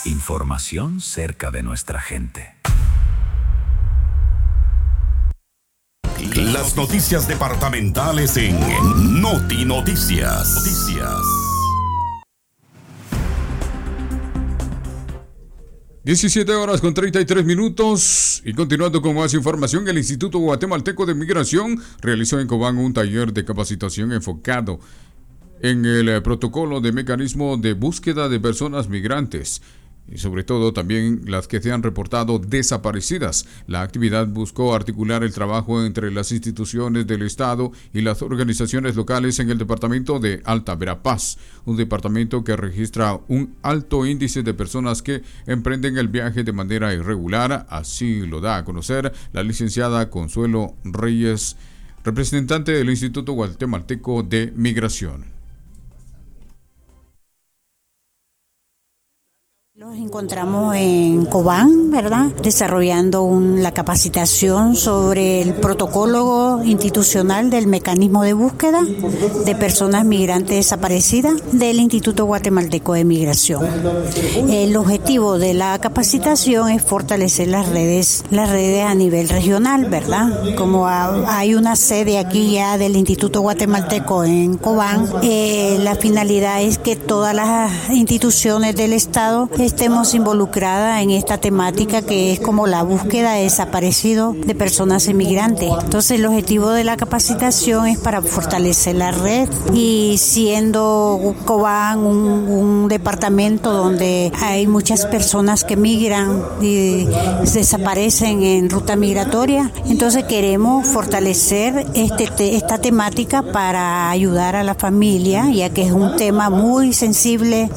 Información cerca de nuestra gente. Las noticias departamentales en Noti Noticias. 17:33 y continuando con más información, el Instituto Guatemalteco de Migración realizó en Cobán un taller de capacitación enfocado en el protocolo de mecanismo de búsqueda de personas migrantes y sobre todo también las que se han reportado desaparecidas. La actividad buscó articular el trabajo entre las instituciones del Estado y las organizaciones locales en el departamento de Alta Verapaz, un departamento que registra un alto índice de personas que emprenden el viaje de manera irregular. Así lo da a conocer la licenciada Consuelo Reyes, representante del Instituto Guatemalteco de Migración. Nos encontramos en Cobán, ¿verdad? Desarrollando la capacitación sobre el protocolo institucional del mecanismo de búsqueda de personas migrantes desaparecidas del Instituto Guatemalteco de Migración. El objetivo de la capacitación es fortalecer las redes a nivel regional, ¿verdad? Como hay una sede aquí ya del Instituto Guatemalteco en Cobán, la finalidad es que todas las instituciones del Estado estemos involucradas en esta temática que es como la búsqueda de desaparecidos de personas inmigrantes. Entonces el objetivo de la capacitación es para fortalecer la red, y siendo Cobán un departamento donde hay muchas personas que migran y desaparecen en ruta migratoria, entonces queremos fortalecer esta temática para ayudar a la familia, ya que es un tema muy sensible,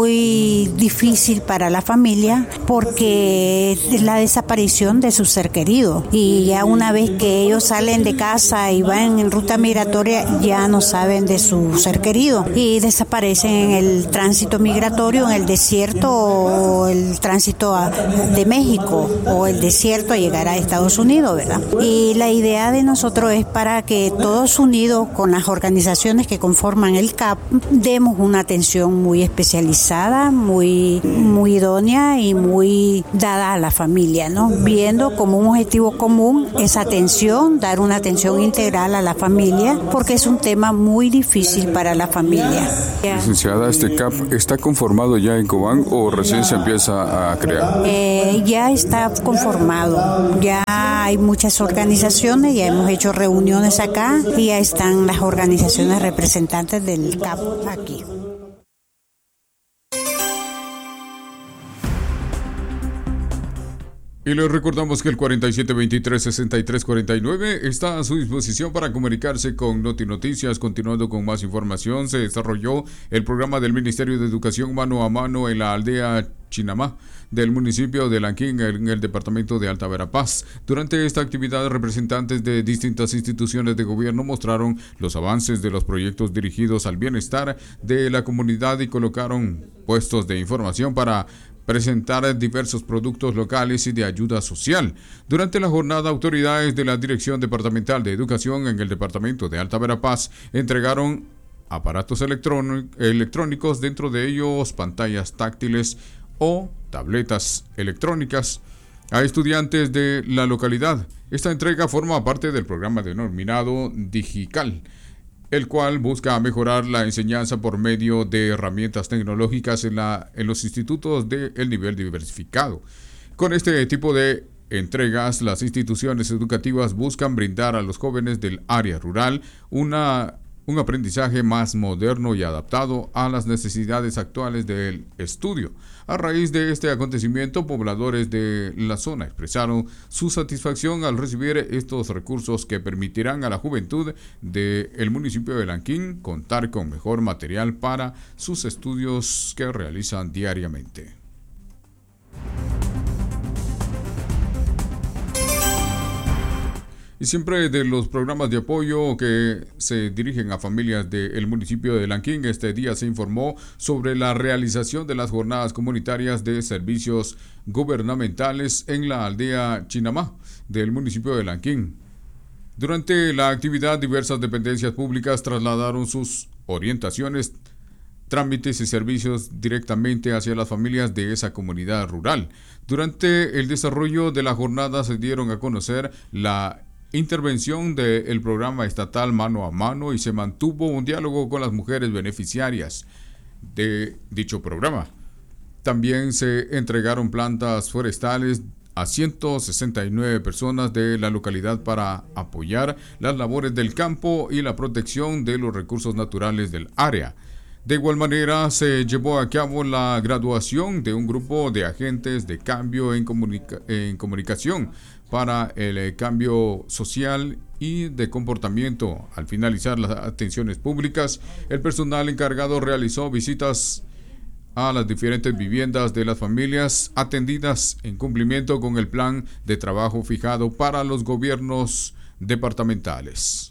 muy difícil para la familia, porque es la desaparición de su ser querido, y ya una vez que ellos salen de casa y van en ruta migratoria ya no saben de su ser querido y desaparecen en el tránsito migratorio, en el desierto o el tránsito de México o el desierto a llegar a Estados Unidos, ¿verdad? Y la idea de nosotros es para que todos unidos con las organizaciones que conforman el CAP demos una atención muy especializada, muy idónea y muy dada a la familia, ¿no? Viendo como un objetivo común esa atención, dar una atención integral a la familia, porque es un tema muy difícil para la familia. Licenciada, ¿este CAP está conformado ya en Cobán o recién se empieza a crear? Ya está conformado, ya hay muchas organizaciones, ya hemos hecho reuniones acá y ya están las organizaciones representantes del CAP aquí. Y les recordamos que el 4723-6349 está a su disposición para comunicarse con Noti Noticias. Continuando con más información, se desarrolló el programa del Ministerio de Educación Mano a Mano en la aldea Chinamá del municipio de Lanquín, en el departamento de Alta Verapaz. Durante esta actividad, representantes de distintas instituciones de gobierno mostraron los avances de los proyectos dirigidos al bienestar de la comunidad y colocaron puestos de información para presentar diversos productos locales y de ayuda social. Durante la jornada, autoridades de la Dirección Departamental de Educación en el departamento de Alta Verapaz entregaron aparatos electrónicos, dentro de ellos pantallas táctiles o tabletas electrónicas, a estudiantes de la localidad. Esta entrega forma parte del programa denominado Digical, el cual busca mejorar la enseñanza por medio de herramientas tecnológicas en los institutos del nivel diversificado. Con este tipo de entregas, las instituciones educativas buscan brindar a los jóvenes del área rural un aprendizaje más moderno y adaptado a las necesidades actuales del estudio. A raíz de este acontecimiento, pobladores de la zona expresaron su satisfacción al recibir estos recursos que permitirán a la juventud del municipio de Lanquín contar con mejor material para sus estudios que realizan diariamente. Y siempre de los programas de apoyo que se dirigen a familias del municipio de Lanquín, este día se informó sobre la realización de las jornadas comunitarias de servicios gubernamentales en la aldea Chinamá del municipio de Lanquín. Durante la actividad, diversas dependencias públicas trasladaron sus orientaciones trámites y servicios directamente hacia las familias de esa comunidad rural. Durante el desarrollo de la jornada se dieron a conocer la intervención del programa estatal Mano a Mano y se mantuvo un diálogo con las mujeres beneficiarias de dicho programa. También se entregaron plantas forestales a 169 personas de la localidad para apoyar las labores del campo y la protección de los recursos naturales del área. De igual manera, se llevó a cabo la graduación de un grupo de agentes de cambio en comunicación para el cambio social y de comportamiento. Al finalizar las atenciones públicas, el personal encargado realizó visitas a las diferentes viviendas de las familias atendidas en cumplimiento con el plan de trabajo fijado para los gobiernos departamentales.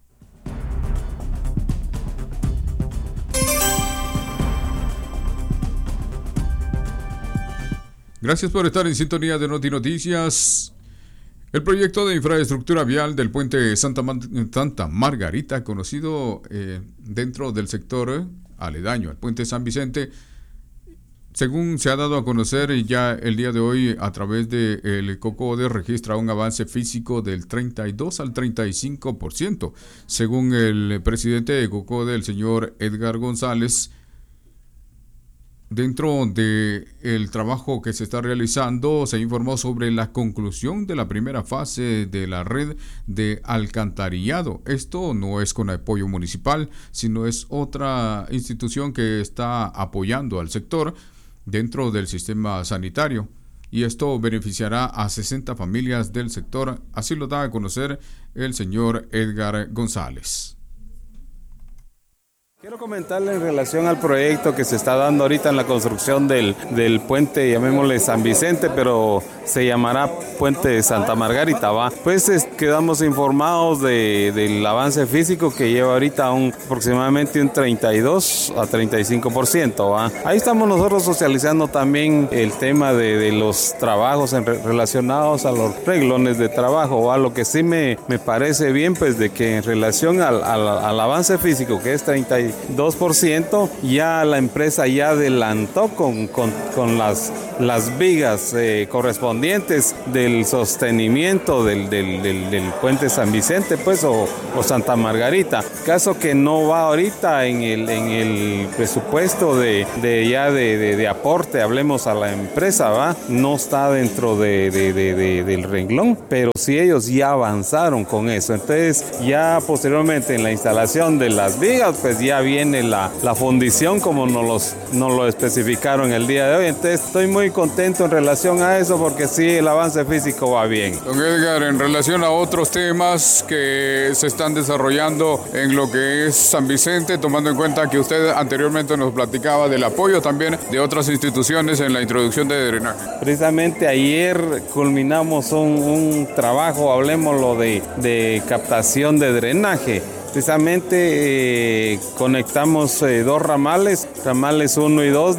Gracias por estar en sintonía de Noti Noticias. El proyecto de infraestructura vial del puente Santa Margarita, conocido dentro del sector aledaño al puente San Vicente, según se ha dado a conocer ya el día de hoy a través del COCODE, registra un avance físico del 32 al 35%. Según el presidente de COCODE, el señor Edgar González, dentro del trabajo que se está realizando, se informó sobre la conclusión de la primera fase de la red de alcantarillado. Esto no es con apoyo municipal, sino es otra institución que está apoyando al sector dentro del sistema sanitario. Y esto beneficiará a 60 familias del sector, así lo da a conocer el señor Edgar González. Quiero comentarle en relación al proyecto que se está dando ahorita en la construcción del puente, llamémosle San Vicente, pero se llamará puente Santa Margarita, ¿va? Pues quedamos informados del avance físico que lleva ahorita aproximadamente un 32 a 35%, ¿va? Ahí estamos nosotros socializando también el tema de los trabajos relacionados a los reglones de trabajo, ¿va? Lo que sí me parece bien, pues de que en relación al avance físico, que es 32%, ya la empresa ya adelantó con las vigas correspondientes del sostenimiento del puente San Vicente, pues, o Santa Margarita. Caso que no va ahorita en el presupuesto de aporte, hablemos a la empresa, ¿va? No está dentro del renglón, pero sí ellos ya avanzaron con eso. Entonces, ya posteriormente en la instalación de las vigas, pues ya viene la fundición como nos lo especificaron el día de hoy. Entonces estoy muy contento en relación a eso porque sí, el avance físico va bien. Don Edgar, en relación a otros temas que se están desarrollando en lo que es San Vicente, tomando en cuenta que usted anteriormente nos platicaba del apoyo también de otras instituciones en la introducción de drenaje. Precisamente ayer culminamos un trabajo, hablemoslo de captación de drenaje. Precisamente conectamos dos ramales 1 y 2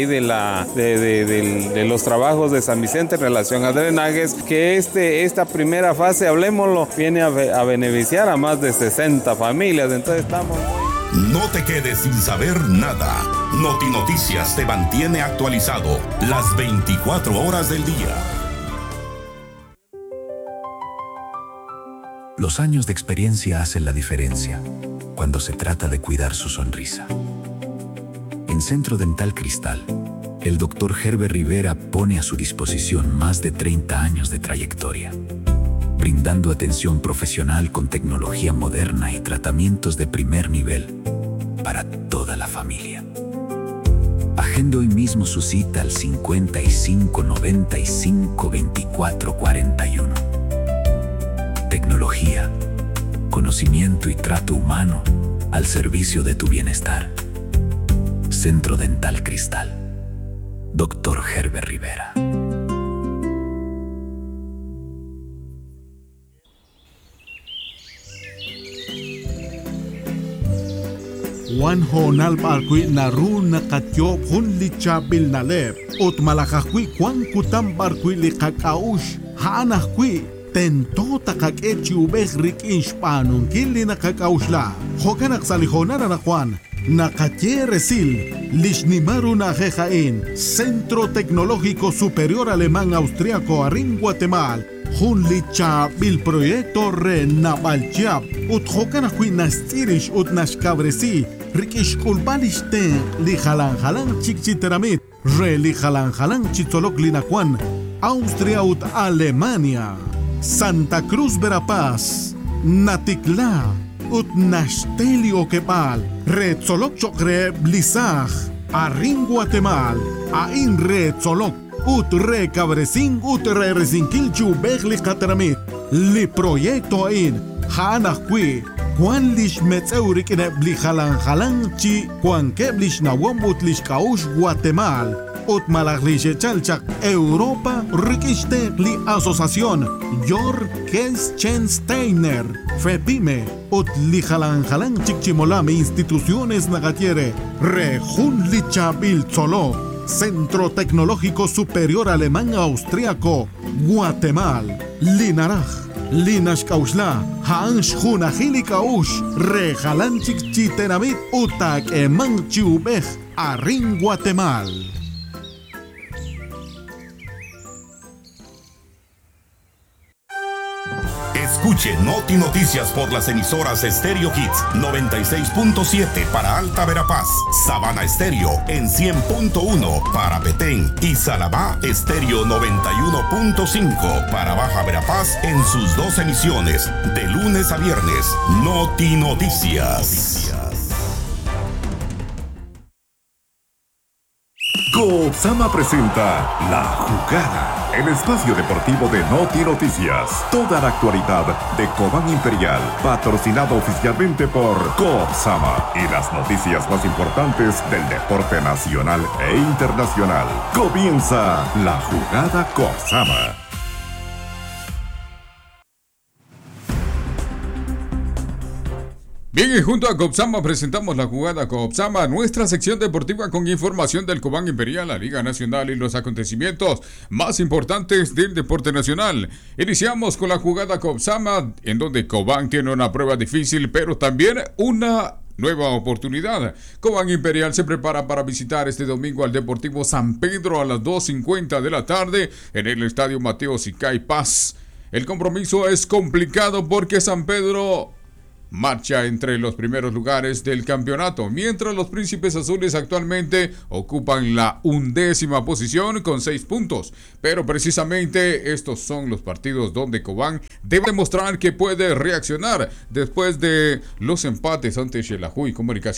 de los trabajos de San Vicente en relación a drenajes, que esta primera fase, hablemoslo, viene a beneficiar a más de 60 familias. Entonces estamos muy... No te quedes sin saber nada. Noti Noticias te mantiene actualizado las 24 horas del día. Los años de experiencia hacen la diferencia cuando se trata de cuidar su sonrisa. En Centro Dental Cristal, el Dr. Herbert Rivera pone a su disposición más de 30 años de trayectoria, brindando atención profesional con tecnología moderna y tratamientos de primer nivel para toda la familia. Agende hoy mismo su cita al 55 95 24 41. Tecnología, conocimiento y trato humano al servicio de tu bienestar. Centro Dental Cristal. Dr. Herbert Rivera. Wan honal barkui naru nakatyo hun lichabil nalep. Ot malakakui kwan kutam barkui likakaush. Haanakui. Tento takak echi ubeh rik inshpanun kili nakakausla. Hokanak salihonar anakwan. Nakayeresil, Lishnimaru Najejain, Centro Tecnológico Superior Alemán Austriaco Arin Guatemala, Junlicha Bil Proyecto Renabalchap, Utjokanakui Nastirish Utnashkabresi, Rikish Kulbalishten, Lijalanjalan Chikchiteramit, Lijalanjalan Chitzolok Linacuan, Austria ut Alemania, Santa Cruz Verapaz, Natikla, ut Nastelio Kepal, Retzolok Chokre Blisaj, Arin Guatemala, Ain Retzolok, ut Re Cabresin, ut Re Resinquilchu Begli Cateramit, Li Proyecto Ain, Hanakwi, Juan Lish Metzeurik en Blijalan Chi, Juan Keblish Nawom ut Lish Kaush Guatemala. Ut malagliche chalchak Europa Rikiste li Asociación Jor Kelschensteiner Fepime ut li jalan chichimolame instituciones nagatiere Rejun Lichabil Tzolo Centro Tecnológico Superior Alemán Austriaco Guatemala Linaraj Linash Kaushla Hansh Junajili Kaush Rejalan Chichiteramit Utak Eman Chiubej Arin Guatemala. Escuche Noti Noticias por las emisoras Stereo Hits 96.7 para Alta Verapaz, Sabana Estéreo en 100.1 para Petén y Salabá Estéreo 91.5 para Baja Verapaz en sus dos emisiones de lunes a viernes. Noti Noticias. Coopsama presenta La Jugada, el espacio deportivo de Noti Noticias. Toda la actualidad de Cobán Imperial, patrocinado oficialmente por Coopsama y las noticias más importantes del deporte nacional e internacional. Comienza La Jugada Coopsama. Bien, y junto a Coopsama presentamos La Jugada Coopsama, nuestra sección deportiva con información del Cobán Imperial, la Liga Nacional y los acontecimientos más importantes del deporte nacional. Iniciamos con La Jugada Coopsama, en donde Cobán tiene una prueba difícil, pero también una nueva oportunidad. Cobán Imperial se prepara para visitar este domingo al Deportivo San Pedro a las 2:50 de la tarde en el Estadio Mateo Sicay Paz. El compromiso es complicado porque San Pedro marcha entre los primeros lugares del campeonato, mientras los Príncipes Azules actualmente ocupan la 11ª posición con 6 puntos. Pero precisamente estos son los partidos donde Cobán debe demostrar que puede reaccionar después de los empates ante Xelajú y Comunicación